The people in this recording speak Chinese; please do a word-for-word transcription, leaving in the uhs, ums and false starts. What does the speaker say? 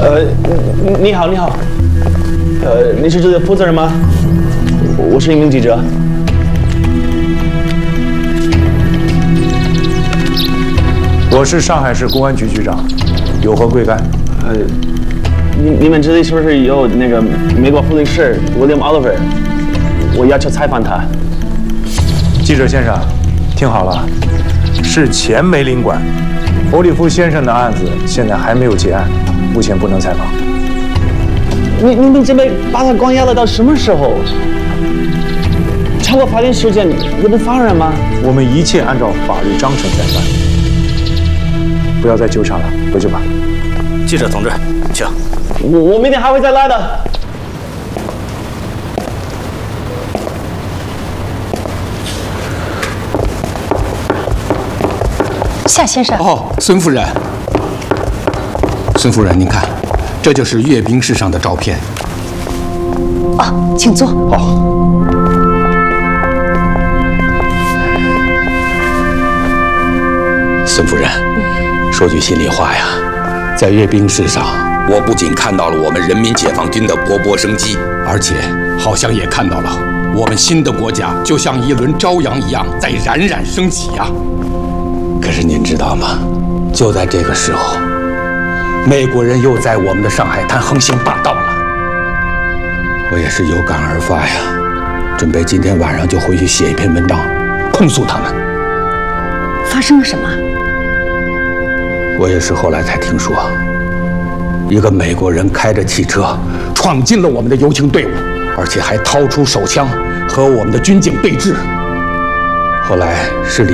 呃，你好，你好。呃，你是这里的负责人吗？我是一名记者。 我是上海市公安局局长，有何贵干？ 呃，你你们这里是不是有那个美国护理师 William Oliver？ 我要求采访他。 记者先生，听好了，是钱没领馆。欧利夫先生的案子现在还没有结案，目前不能采访。 你你们这边把他关押了到什么时候？超过法定时间也不放人吗？ 我们一切按照法律章程在办。不要再纠缠了，回去吧。 记者同志，请。 我我明天还会再来的。 夏先生。 哦，孙夫人。孙夫人，您看，这就是阅兵式上的照片。 哦，请坐。 好。孙夫人，说句心里话呀，在阅兵式上，我不仅看到了我们人民解放军的勃勃生机，而且好像也看到了我们新的国家就像一轮朝阳一样在冉冉升起呀。可是您知道吗？就在这个时候，美国人又在我们的上海滩横行霸道了。我也是有感而发呀，准备今天晚上就回去写一篇文章，控诉他们。 发生了什么？ 我也是后来才听说，一个美国人开着汽车闯进了我们的游行队伍，而且还掏出手枪和我们的军警对峙。后来是李